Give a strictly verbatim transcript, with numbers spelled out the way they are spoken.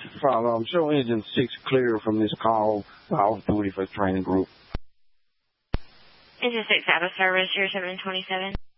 Father, I'm show engine six clear from this call off duty for training group. Engine six out of service, zero seven twenty-seven.